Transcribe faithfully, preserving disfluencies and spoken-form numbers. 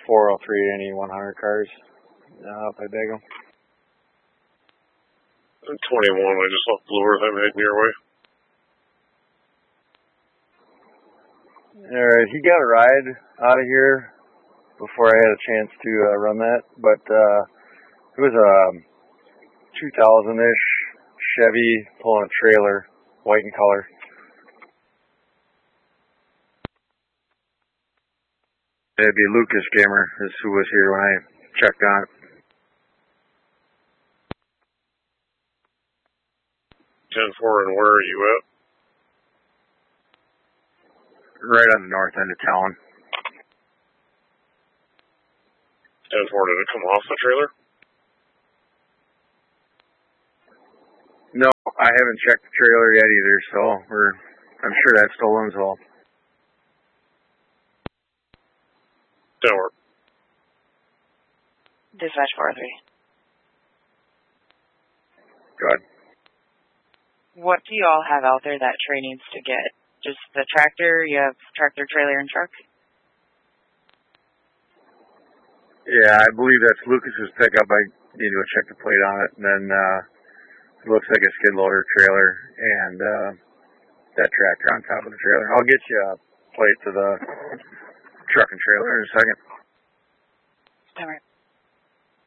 four oh three any one hundred cars uh, if I bag them. twenty-one, I just left Blue Earth. I'm heading your way. Alright, he got a ride out of here before I had a chance to uh, run that, but uh, it was a two thousand-ish Chevy pulling a trailer, white in color. It'd be Lucas Gamer is who was here when I checked on it. ten four, and where are you at? Right on the north end of town. ten four, did it come off the trailer? No, I haven't checked the trailer yet either, so we're, I'm sure that's stolen as well. Denver. Dispatch four oh three. Go ahead. What do you all have out there that Trey needs to get? Just the tractor? You have tractor, trailer, and truck? Yeah, I believe that's Lucas's pickup. I need to go check the plate on it. And then uh, it looks like a skid loader trailer and uh, that tractor on top of the trailer. I'll get you a plate to the truck and trailer in a second. All right.